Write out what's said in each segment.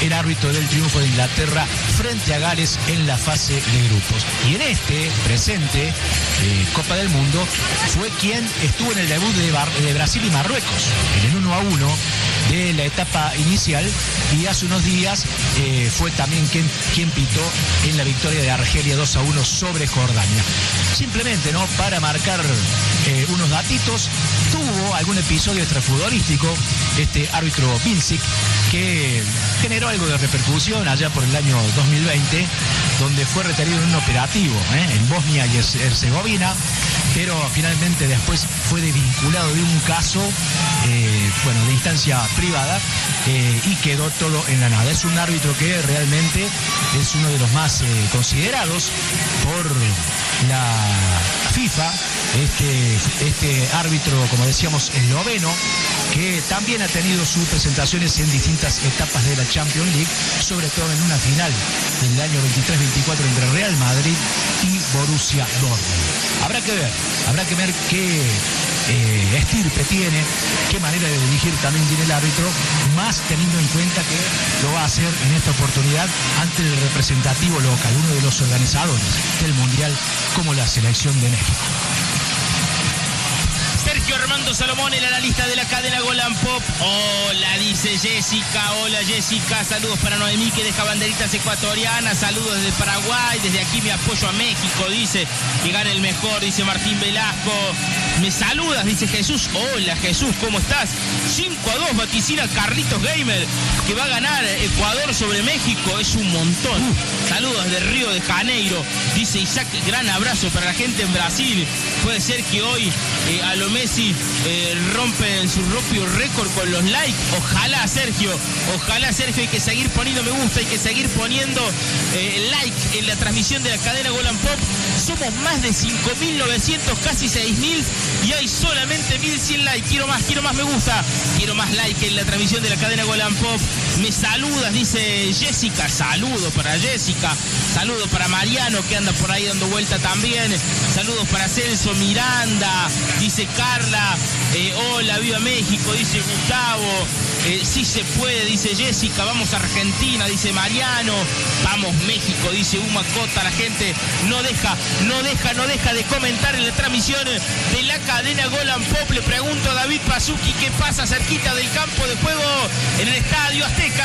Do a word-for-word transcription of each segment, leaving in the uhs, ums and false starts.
el árbitro del triunfo de Inglaterra frente a Gales en la fase de grupos. Y en este presente eh, Copa del Mundo fue quien estuvo en el debut de, Bar de Brasil y Marruecos, en el uno a uno de la etapa inicial, y hace unos días eh, fue también quien, quien pitó en la victoria de Argelia dos a uno sobre Jordania. Simplemente, ¿no?, para marcar eh, unos datitos, tuvo algún episodio extrafutbolístico este árbitro Vincic, que generó algo de repercusión allá por el año dos mil veinte, donde fue retenido en un operativo ¿eh? en Bosnia y Herzegovina, pero finalmente después fue desvinculado de un caso eh, bueno, de instancia privada eh, y quedó todo en la nada. Es un árbitro que realmente es uno de los más eh, considerados por la FIFA, este, este árbitro, como decíamos, esloveno, que también ha tenido sus presentaciones en distintas etapas de la Champions League, sobre todo en una final del año veintitrés veinticuatro entre Real Madrid y Borussia Dortmund. Habrá que ver, habrá que ver qué eh, estirpe tiene, qué manera de dirigir también tiene el árbitro, más teniendo en cuenta que lo va a hacer en esta oportunidad ante el representativo local, uno de los organizadores del Mundial, como la selección de México. Sergio Armando Salomón, el analista de la cadena Golan Pop. Hola, dice Jessica. Hola, Jessica. Saludos para Noemí, que deja banderitas ecuatorianas. Saludos desde Paraguay. Desde aquí me apoyo a México, dice. Que gane el mejor, dice Martín Velasco. Me saludas, dice Jesús. Hola, Jesús, ¿cómo estás? cinco a dos vaticina Carlitos Gamer, que va a ganar Ecuador sobre México. Es un montón. Uh, saludos de Río de Janeiro, dice Isaac. Gran abrazo para la gente en Brasil. Puede ser que hoy eh, a lo Messi eh, rompe en su propio récord con los likes. Ojalá, Sergio. Ojalá, Sergio. Hay que seguir poniendo me gusta, hay que seguir poniendo eh, like en la transmisión de la cadena Golan Pop. Somos más de cinco mil novecientos, casi seis mil, y hay solamente mil cien likes. Quiero más, quiero más me gusta, quiero más like en la transmisión de la cadena Golan Pop. Me saludas, dice Jessica. Saludos para Jessica. Saludos para Mariano, que anda por ahí dando vuelta también. Saludos para Celso Miranda, dice Carla. Eh, hola, viva México, dice Gustavo. Eh, sí se puede, dice Jessica. Vamos a Argentina, dice Mariano. Vamos México, dice Uma Cota. La gente no deja, no deja, no deja de comentar en la transmisión de la cadena Golan Pop. Le pregunto a David Pazuki qué pasa cerquita del campo de juego en el Estadio Azteca.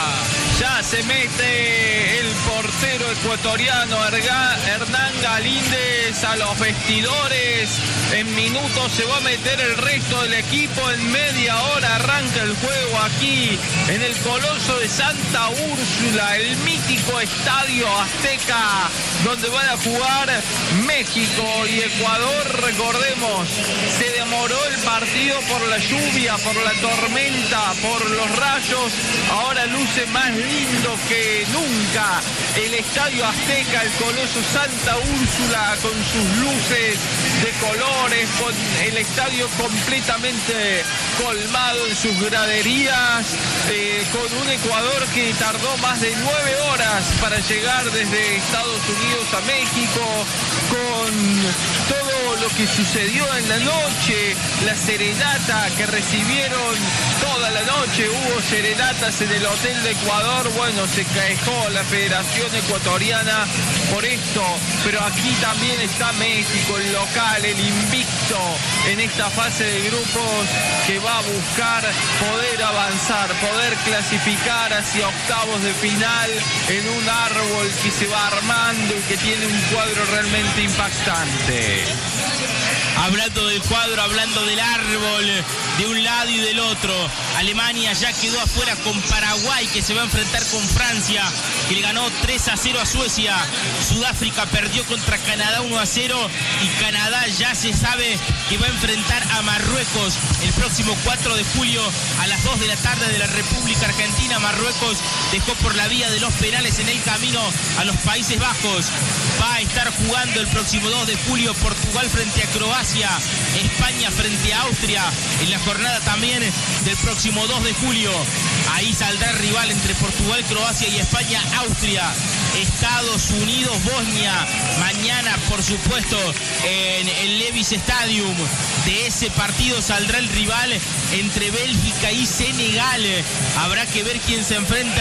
Ya se mete el portero ecuatoriano Hernán Galíndez a los vestidores. En minutos se va a meter el resto del equipo. En media hora arranca el juego aquí en el Coloso de Santa Úrsula, el mítico Estadio Azteca, donde van a jugar México y Ecuador. Recordemos, se demoró el partido por la lluvia, por la tormenta, por los rayos. Ahora luce más lindo que nunca el Estadio Azteca, el Coloso Santa Úrsula, con sus luces de colores, con el estadio completamente colmado en sus graderías, eh, con un Ecuador que tardó más de nueve horas para llegar desde Estados Unidos a México, con todo lo que sucedió en la noche, la serenata que recibieron toda la noche. Hubo serenatas en el Hotel de Ecuador. Bueno, se quejó la Federación Ecuatoriana por esto, pero aquí también está México, el local, el invicto en esta fase de grupos, que va a buscar poder avanzar, poder clasificar hacia octavos de final en un árbol que se va armando y que tiene un cuadro realmente impactante. Hablando del cuadro, hablando del árbol, de un lado y del otro. Alemania ya quedó afuera con Paraguay, que se va a enfrentar con Francia, que le ganó tres a cero a Suecia. Sudáfrica perdió contra Canadá uno a cero, y Canadá ya se sabe que va a enfrentar a Marruecos el próximo cuatro de julio a las dos de la tarde de la República Argentina. Marruecos dejó por la vía de los penales en el camino a los Países Bajos. Va a estar jugando el próximo dos de julio Portugal frente a Croacia, España frente a Austria en la jornada también del próximo dos de julio. Ahí saldrá el rival entre Portugal, Croacia y España, Austria. Estados Unidos, Bosnia. Mañana, por supuesto, en el Levi's Stadium. De ese partido saldrá el rival entre Bélgica y Senegal. Habrá que ver quién se enfrenta